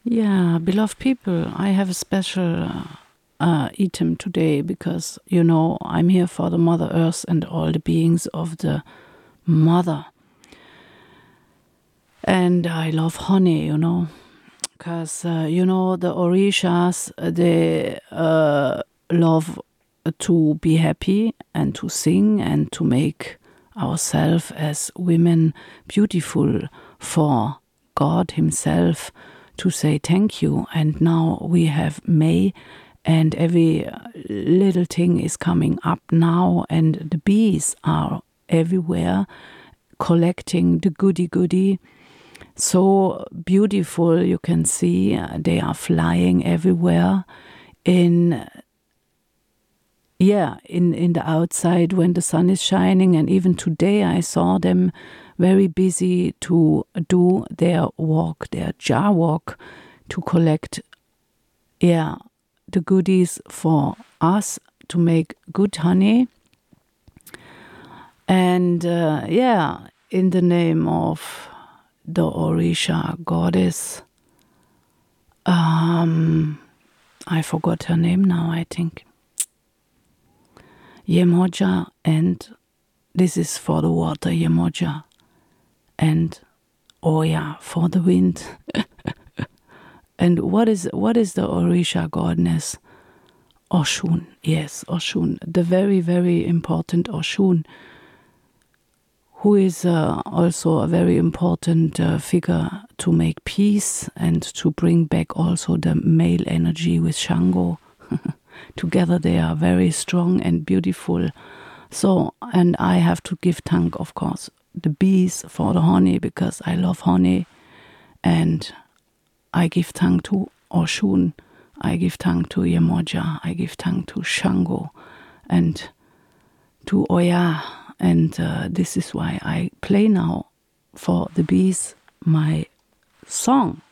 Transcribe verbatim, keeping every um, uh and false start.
Yeah, beloved people, I have a special uh, uh, item today because, you know, I'm here for the Mother Earth and all the beings of the Mother. And I love honey, you know, because, uh, you know, the Orishas, they uh, love to be happy and to sing and to make ourselves as women beautiful for God Himself, to say thank you. And now we have May, and every little thing is coming up now, and the bees are everywhere collecting the goody goody. So beautiful, you can see they are flying everywhere in yeah in in the outside when the sun is shining. And even today I saw them very busy to do their walk, their jar walk, to collect yeah the goodies for us to make good honey. And uh, yeah in the name of the Orisha goddess, um I forgot her name now, I think Yemoja, and this is for the water, Yemoja, and Oya for the wind. And what is what is the Orisha goddess? Oshun, yes, Oshun, the very, very important Oshun, who is uh, also a very important uh, figure to make peace and to bring back also the male energy with Shango. Together they are very strong and beautiful. So, and I have to give thank, of course, the bees for the honey, because I love honey. And I give thank to Oshun, I give thank to Yemoja, I give thank to Shango and to Oya. And uh, this is why I play now for the bees my song.